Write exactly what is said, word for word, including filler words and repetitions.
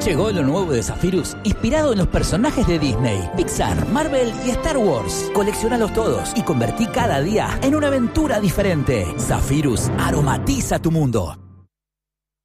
Llegó lo nuevo de Zephyrus, inspirado en los personajes de Disney, Pixar, Marvel y Star Wars. Coleccionalos todos y convertí cada día en una aventura diferente. Zephyrus aromatiza tu mundo.